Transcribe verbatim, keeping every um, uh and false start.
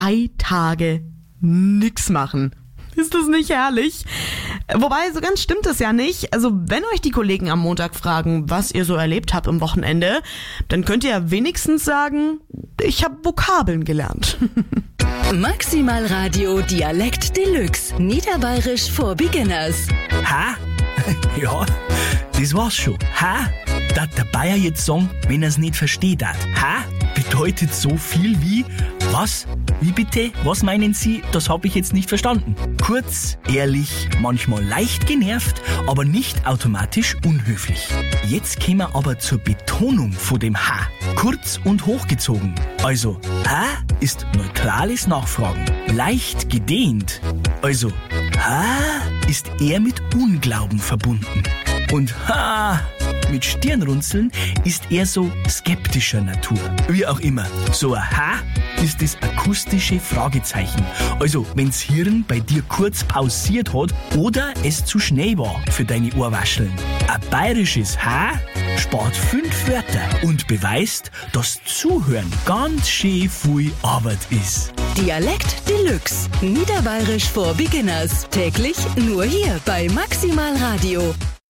drei Tage nix machen. Ist das nicht herrlich? Wobei, so ganz stimmt es ja nicht. Also wenn euch die Kollegen am Montag fragen, was ihr so erlebt habt am Wochenende, dann könnt ihr ja wenigstens sagen, ich habe Vokabeln gelernt. Maximal Radio Dialekt Deluxe. Niederbayerisch for Beginners. Ha? Ja, das war's schon. Ha? Darf der Bayer jetzt sagen, wenn er's nicht versteht hat. Ha? Bedeutet so viel wie, was? Wie bitte? Was meinen Sie? Das habe ich jetzt nicht verstanden. Kurz, ehrlich, manchmal leicht genervt, aber nicht automatisch unhöflich. Jetzt kommen wir aber zur Betonung von dem H. Kurz und hochgezogen. Also, ha ist neutrales Nachfragen. Leicht gedehnt. Also, ha ist eher mit Unglauben verbunden. Und ha mit Stirnrunzeln ist eher so skeptischer Natur. Wie auch immer, so ein Ha ist das akustische Fragezeichen. Also, wenn's Hirn bei dir kurz pausiert hat oder es zu schnell war für deine Ohrwascheln. Ein bayerisches Ha spart fünf Wörter und beweist, dass Zuhören ganz schön viel Arbeit ist. Dialekt Deluxe. Niederbayerisch for Beginners. Täglich nur hier bei Maximal Radio.